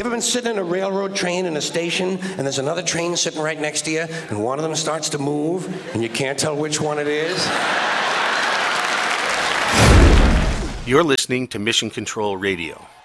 You ever been sitting in a railroad train in a station, and there's another train sitting right next to you, and one of them starts to move, and you can't tell which one it is? You're listening to Mission Control Radio.